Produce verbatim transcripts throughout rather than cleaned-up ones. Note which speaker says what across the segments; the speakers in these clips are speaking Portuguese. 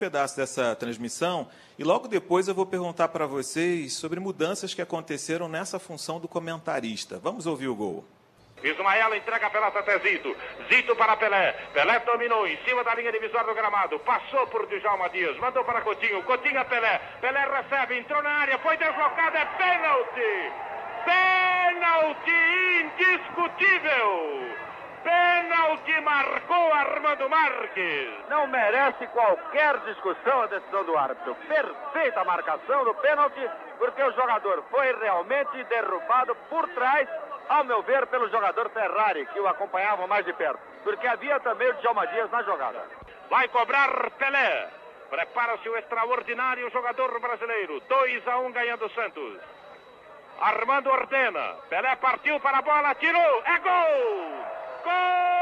Speaker 1: pedaço dessa transmissão e logo depois eu vou perguntar para vocês sobre mudanças que aconteceram nessa função do comentarista. Vamos ouvir o gol.
Speaker 2: Ismael entrega a pelota até Zito. Zito para Pelé. Pelé dominou em cima da linha divisória do gramado. Passou por Djalma Dias. Mandou para Coutinho. Coutinho a Pelé. Pelé recebe. Entrou na área. Foi deslocado. É pênalti. Pênalti indiscutível. Pênalti marcou Armando Marques.
Speaker 3: Não merece qualquer discussão a decisão do árbitro. Perfeita marcação do pênalti, porque o jogador foi realmente derrubado por trás, ao meu ver, pelo jogador Ferrari, que o acompanhava mais de perto. Porque havia também o Djalma Dias na jogada.
Speaker 2: Vai cobrar Pelé. Prepara-se o extraordinário jogador brasileiro. dois a um ganhando o Santos. Armando ordena. Pelé partiu para a bola, tirou. É gol! Gol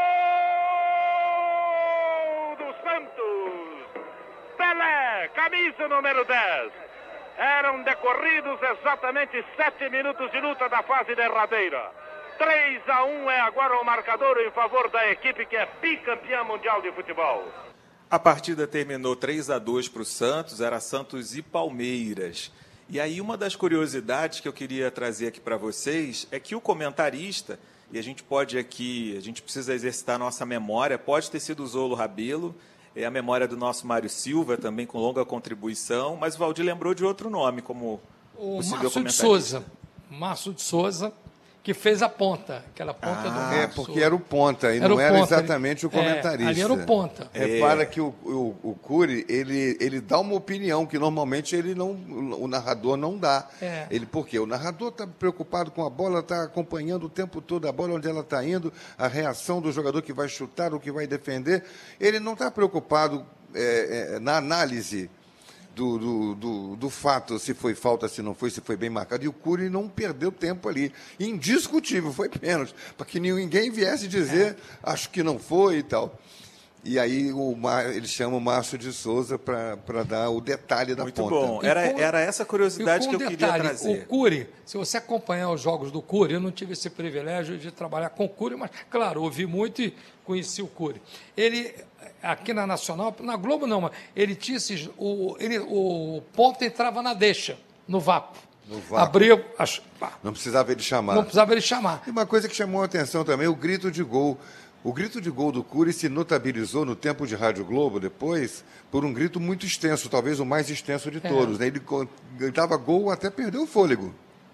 Speaker 2: do Santos! Pelé, camisa número dez. Eram decorridos exatamente sete minutos de luta da fase derradeira. três a um é agora o marcador em favor da equipe que é bicampeã mundial de futebol.
Speaker 1: A partida terminou três a dois para o Santos, era Santos e Palmeiras. E aí uma das curiosidades que eu queria trazer aqui para vocês é que o comentarista, e a gente pode aqui, a gente precisa exercitar a nossa memória, pode ter sido o Zolo Rabelo, é a memória do nosso Mário Silva, também com longa contribuição, mas o Valdir lembrou de outro nome como
Speaker 4: o
Speaker 1: possível
Speaker 4: Márcio de Souza. Márcio de Souza, que fez a ponta, aquela ponta
Speaker 5: ah,
Speaker 4: do Márcio.
Speaker 5: É, porque era o ponta, e
Speaker 4: era
Speaker 5: não
Speaker 4: o
Speaker 5: era
Speaker 4: ponta,
Speaker 5: exatamente
Speaker 4: ele,
Speaker 5: o comentarista.
Speaker 4: É, ali era o ponta.
Speaker 5: Repara
Speaker 1: é.
Speaker 5: que o, o, o Cury, ele, ele dá uma opinião que normalmente ele não, o narrador não dá.
Speaker 4: É.
Speaker 5: Ele, por quê? O narrador está preocupado com a bola, está acompanhando o tempo todo a bola, onde ela está indo, a reação do jogador que vai chutar, o que vai defender. Ele não está preocupado é, é, na análise Do, do, do, do fato, se foi falta, se não foi, se foi bem marcado. E o Cury não perdeu tempo ali. Indiscutível, foi pênalti. Para que ninguém viesse dizer, é. acho que não foi e tal. E aí o Mar, ele chama o Márcio de Souza para dar o detalhe da
Speaker 1: Muito
Speaker 5: ponta.
Speaker 1: Muito bom. Era,
Speaker 4: com,
Speaker 1: era essa curiosidade que eu
Speaker 4: detalhe,
Speaker 1: queria trazer.
Speaker 4: O Cury, se você acompanhar os jogos do Cury, eu não tive esse privilégio de trabalhar com o Cury, mas, claro, ouvi muito e conheci o Cury. Ele, aqui na Nacional, na Globo não, mas ele tinha esses, o, ele, o ponta entrava na deixa, no vácuo.
Speaker 5: No vácuo.
Speaker 4: Abria... As,
Speaker 5: não precisava ele chamar.
Speaker 4: Não precisava ele chamar.
Speaker 5: E uma coisa que chamou a atenção também, o grito de gol. O grito de gol do Cury se notabilizou no tempo de Rádio Globo, depois, por um grito muito extenso, talvez o mais extenso de
Speaker 4: é.
Speaker 5: todos. Né? Ele gritava gol até perder o fôlego.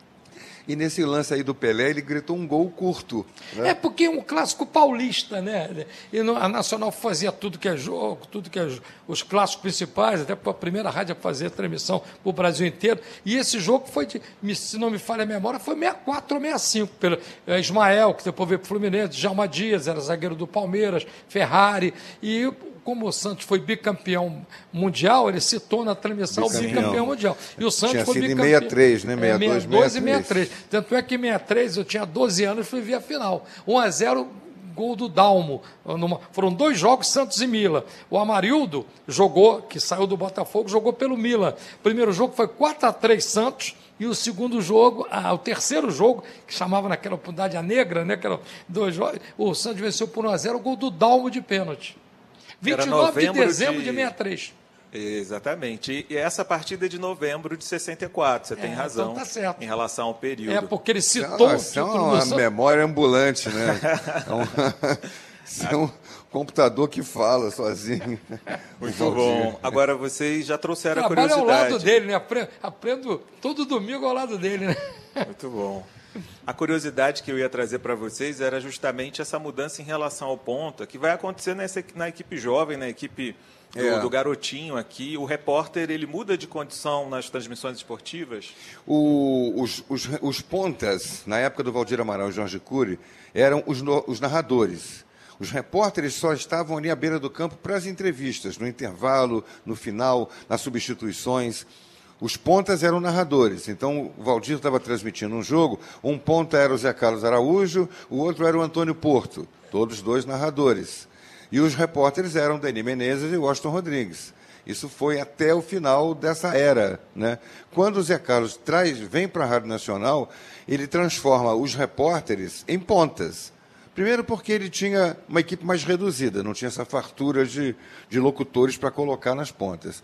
Speaker 5: E nesse lance aí do Pelé, ele gritou um gol curto. Né?
Speaker 4: É porque é um clássico paulista, né? E a Nacional fazia tudo que é jogo, tudo que é os clássicos principais, até para a primeira rádio a fazer a transmissão para o Brasil inteiro. E esse jogo foi, de, se não me falha a memória, foi sessenta e quatro ou sessenta e cinco, pelo é, Ismael, que depois veio para o Fluminense, Djalma Dias, era zagueiro do Palmeiras, Ferrari, e como o Santos foi bicampeão mundial, ele citou na transmissão bicampeão, bicampeão mundial. E o Santos
Speaker 5: tinha
Speaker 4: foi
Speaker 5: sido
Speaker 4: bicampeão.
Speaker 5: em sessenta e três, né?
Speaker 4: sessenta e dois,
Speaker 5: sessenta e dois
Speaker 4: e sessenta e três. Tanto é que em sessenta e três eu tinha doze anos e fui ver a final. um a zero, gol do Dalmo. Numa, foram dois jogos, Santos e Milan. O Amarildo jogou, que saiu do Botafogo, jogou pelo Milan. O primeiro jogo foi quatro a três Santos. E o segundo jogo, ah, o terceiro jogo, que chamava naquela oportunidade a negra, né? Que era dois jogos, o Santos venceu por um a zero, o gol do Dalmo de pênalti. vinte e nove de dezembro de, de sessenta e três.
Speaker 1: Exatamente. E essa partida é de novembro de sessenta e quatro, você
Speaker 4: é,
Speaker 1: tem razão,
Speaker 4: então tá certo.
Speaker 1: Em relação ao período.
Speaker 4: É, porque ele citou
Speaker 5: Não,
Speaker 4: o título
Speaker 5: é uma
Speaker 4: do
Speaker 5: memória ambulante, né? É um, é um computador que fala sozinho.
Speaker 1: Muito bom. Agora, vocês já trouxeram a
Speaker 4: curiosidade.
Speaker 1: curiosidade.
Speaker 4: Ao lado dele, né? Aprendo, aprendo todo domingo ao lado dele, né?
Speaker 1: Muito bom. A curiosidade que eu ia trazer para vocês era justamente essa mudança em relação ao ponta, que vai acontecer nessa, na equipe jovem, na equipe do, é. do garotinho aqui. O repórter, ele muda de condição nas transmissões esportivas?
Speaker 5: O, os, os, os pontas, na época do Valdir Amaral e Jorge Cury, eram os, os narradores. Os repórteres só estavam ali à beira do campo para as entrevistas, no intervalo, no final, nas substituições. Os pontas eram narradores, então o Valdir estava transmitindo um jogo, um ponta era o Zé Carlos Araújo, o outro era o Antônio Porto, todos dois narradores. E os repórteres eram Deni Menezes e Washington Rodrigues. Isso foi até o final dessa era, né? Quando o Zé Carlos traz, vem para a Rádio Nacional, ele transforma os repórteres em pontas, Primeiro porque ele tinha uma equipe mais reduzida, não tinha essa fartura de, de locutores para colocar nas pontas.